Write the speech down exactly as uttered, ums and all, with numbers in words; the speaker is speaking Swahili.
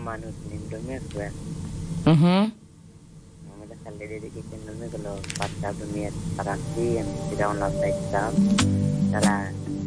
মানুষ Indomie gue. Mhm. Namanya kali dari Indomie kalau pas dunia transparansi yang tidak online exam, cara